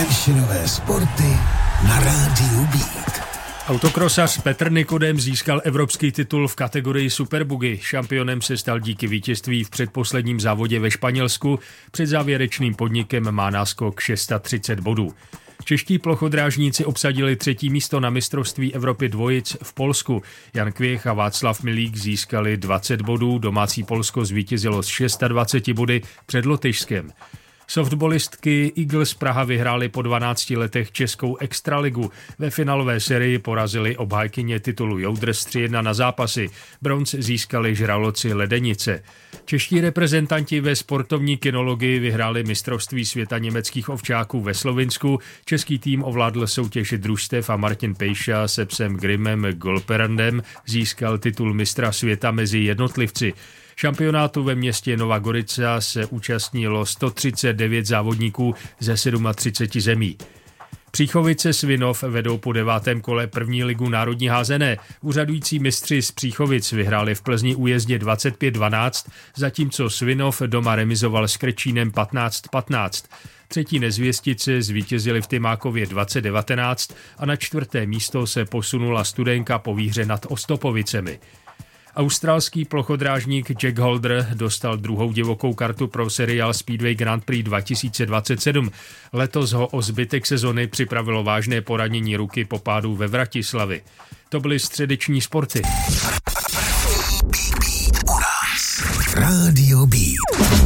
Actionové sporty na rádiu Beat. Autokrosař Petr Nikodem získal evropský titul v kategorii Superbuggy. Šampionem se stal díky vítězství v předposledním závodě ve Španělsku. Před závěrečným podnikem má náskok 630 bodů. Čeští plochodrážníci obsadili 3. místo na mistrovství Evropy dvojic v Polsku. Jan Kvěch a Václav Milík získali 20 bodů, domácí Polsko zvítězilo s 26 body před Lotyšskem. Softballistky Eagles Praha vyhrály po 12 letech českou extraligu. Ve finálové sérii porazili obhájkyně titulu Joudres 3-1 na zápasy. Bronz získali žraloci Ledenice. Čeští reprezentanti ve sportovní kynologii vyhráli mistrovství světa německých ovčáků ve Slovinsku. Český tým ovládl soutěž družstev a Martin Pejša se psem Grimmem Golperandem získal titul mistra světa mezi jednotlivci. Šampionátu ve městě Nova Gorica se účastnilo 139 závodníků ze 37 zemí. Příchovice Svinov vedou po 9. kole první ligu národní házené. Úřadující mistři z Příchovic vyhráli v Plzni újezdě 25-12, zatímco Svinov doma remizoval s Krčínem 15-15. Třetí nezvěstice zvítězili v Tymákově 20-19 a na 4. místo se posunula Studenka po výhře nad Ostopovicemi. Australský plochodrážník Jack Holder dostal druhou divokou kartu pro seriál Speedway Grand Prix 2027. Letos ho o zbytek sezony připravilo vážné poranění ruky po pádu ve Vratislavi. To byly středeční sporty.